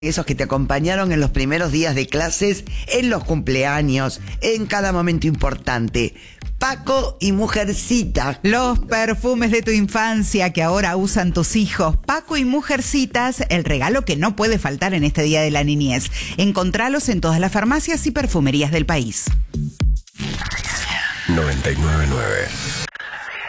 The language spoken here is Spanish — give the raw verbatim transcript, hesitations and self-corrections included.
Esos que te acompañaron en los primeros días de clases, en los cumpleaños, en cada momento importante. Paco y Mujercita. Los perfumes de tu infancia que ahora usan tus hijos. Paco y Mujercitas, el regalo que no puede faltar en este Día de la Niñez. Encontralos en todas las farmacias y perfumerías del país. noventa y nueve punto nueve